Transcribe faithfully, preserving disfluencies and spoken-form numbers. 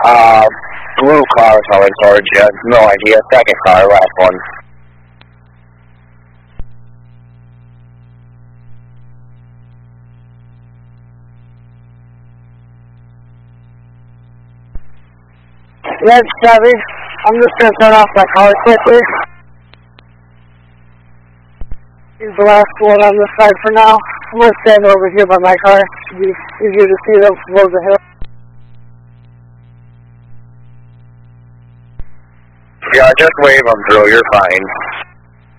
Uh, blue car coming towards you. No idea. Second car, last one. Yes, Chevy. I'm just going to turn off my car quickly. He's the last one on this side for now. I'm going to stand over here by my car. Should be easier to see them below the hill. Yeah, just wave them through. You're fine.